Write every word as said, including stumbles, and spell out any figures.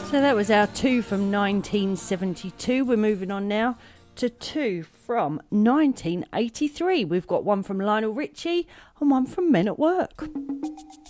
So that was our two from nineteen seventy-two. We're moving on now to two from nineteen eighty-three. We've got one from Lionel Richie and one from Men at Work.